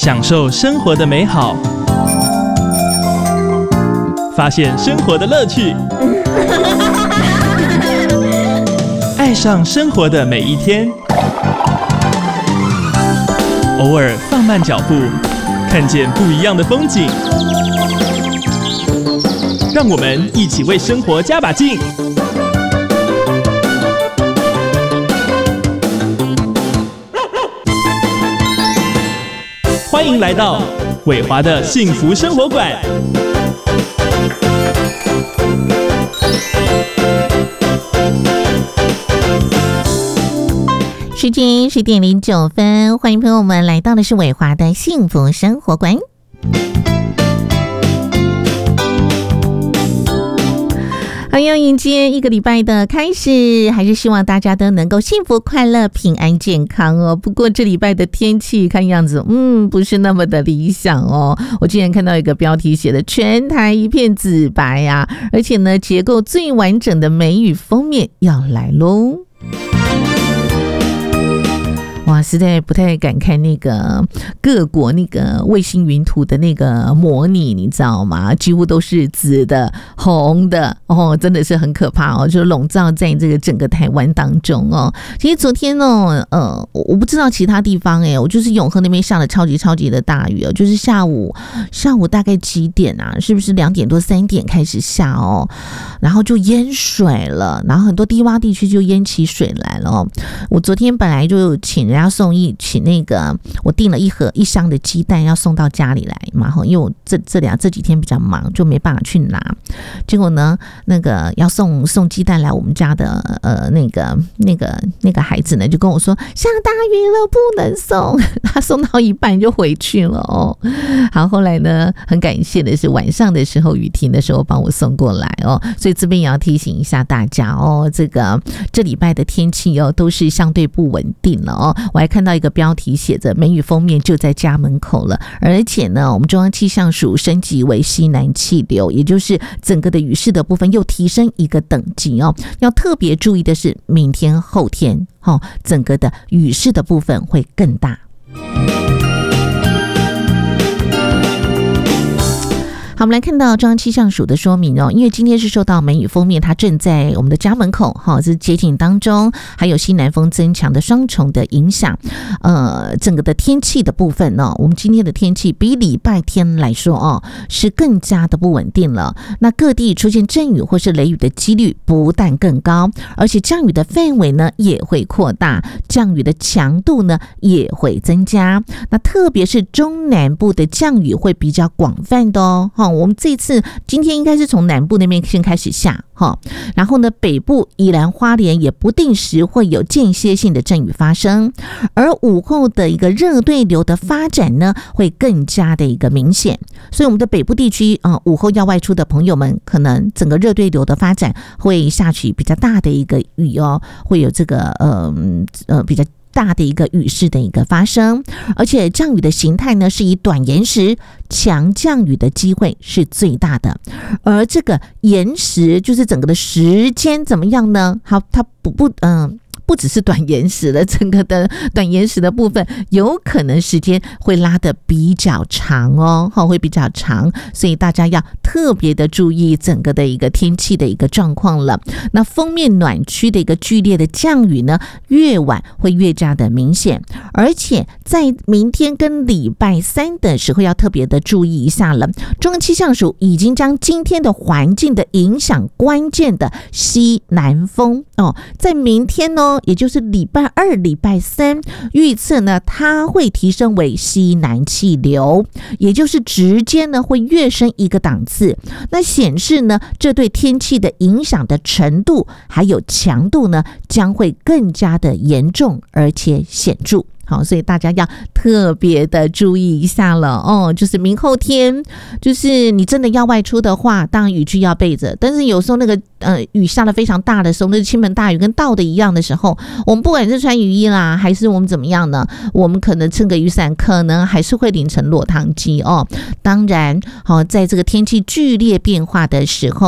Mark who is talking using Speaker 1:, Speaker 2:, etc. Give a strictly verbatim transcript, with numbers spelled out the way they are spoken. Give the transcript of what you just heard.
Speaker 1: 享受生活的美好，发现生活的乐趣，爱上生活的每一天。偶尔放慢脚步，看见不一样的风景。让我们一起为生活加把劲。欢迎来到伟华的幸福生活馆。
Speaker 2: 时间十点零九分，欢迎朋友们来到的是伟华的幸福生活馆。好，要迎接一个礼拜的开始，还是希望大家都能够幸福、快乐、平安、健康哦。不过这礼拜的天气看样子，嗯，不是那么的理想哦。我之前看到一个标题写的"全台一片紫白"啊，而且呢，结构最完整的梅雨封面要来喽。哇，实在不太敢看那个各国那个卫星云图的那个模拟，你知道吗？几乎都是紫的、红的哦，真的是很可怕哦，就是笼罩在这个整个台湾当中哦。其实昨天哦，呃，我不知道其他地方哎，我就是永和那边下了超级超级的大雨哦，就是下午下午大概几点啊？是不是两点多三点开始下哦？然后就淹水了，然后很多低洼地区就淹起水来了哦。我昨天本来就请人家送一请那个，我订了一盒一箱的鸡蛋要送到家里来嘛，因为我这这两这几天比较忙，就没办法去拿。结果呢，那个要送送鸡蛋来我们家的呃那个那个那个孩子呢，就跟我说下大雨了不能送，他送到一半就回去了哦。好，后来呢，很感谢的是晚上的时候雨停的时候帮我送过来哦，所以这边也要提醒一下大家哦，这个这礼拜的天气哦都是相对不稳定了哦。我还看到一个标题写着梅雨封面就在家门口了，而且呢，我们中央气象署升级为西南气流，也就是整个的雨势的部分又提升一个等级哦。要特别注意的是，明天后天哦，整个的雨势的部分会更大。好，我们来看到中央气象署的说明哦，因为今天是受到梅雨封面，它正在我们的家门口哈，是接近当中，还有西南风增强的双重的影响，呃，整个的天气的部分呢、哦，我们今天的天气比礼拜天来说哦，是更加的不稳定了。那各地出现阵雨或是雷雨的几率不但更高，而且降雨的范围呢也会扩大，降雨的强度呢也会增加。那特别是中南部的降雨会比较广泛的哦。我们这次今天应该是从南部那边先开始下，然后呢北部宜兰花莲也不定时会有间歇性的阵雨发生，而午后的一个热对流的发展呢会更加的一个明显，所以我们的北部地区啊、呃，午后要外出的朋友们，可能整个热对流的发展会下起比较大的一个雨哦，会有这个呃呃比较大的一个雨势的一个发生，而且降雨的形态呢是以短延时，强降雨的机会是最大的，而这个延时就是整个的时间怎么样呢？好，它不不嗯。呃不只是短延时的，整个的短延时的部分有可能时间会拉得比较长哦，会比较长，所以大家要特别的注意整个的一个天气的一个状况了。那锋面暖区的一个剧烈的降雨呢，越晚会越加的明显，而且在明天跟礼拜三的时候要特别的注意一下了。中央气象署已经将今天的环境的影响关键的西南风哦，在明天哦。也就是礼拜二、礼拜三预测呢，它会提升为西南气流，也就是直接呢会跃升一个档次。那显示呢，这对天气的影响的程度还有强度呢，将会更加的严重而且显著。好，所以大家要特别的注意一下了哦。就是明后天，就是你真的要外出的话，当然雨具要备着。但是有时候那个呃雨下得非常大的时候，那是倾盆大雨跟倒的一样的时候，我们不管是穿雨衣啦，还是我们怎么样呢，我们可能撑个雨伞，可能还是会淋成落汤鸡哦。当然，好、哦，在这个天气剧烈变化的时候。